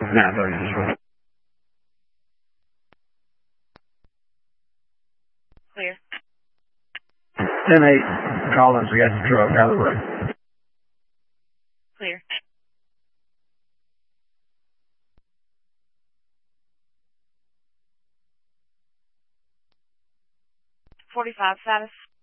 Nah, I thought you just wrote. Clear. 10-8, Collins, we got the truck out of the way. Clear. 45 status.